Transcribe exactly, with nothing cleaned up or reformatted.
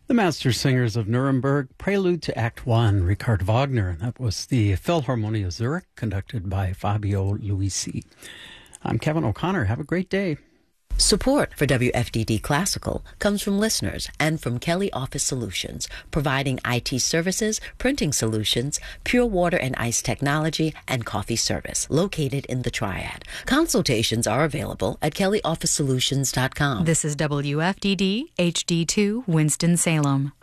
The Master Singers of Nuremberg, Prelude to Act One, Richard Wagner. That was the Philharmonia Zurich, conducted by Fabio Luisi. I'm Kevin O'Connor. Have a great day. Support for W F D D Classical comes from listeners and from Kelly Office Solutions, providing I T services, printing solutions, pure water and ice technology, and coffee service, located in the Triad. Consultations are available at kelly office solutions dot com. This is W F D D H D two Winston-Salem.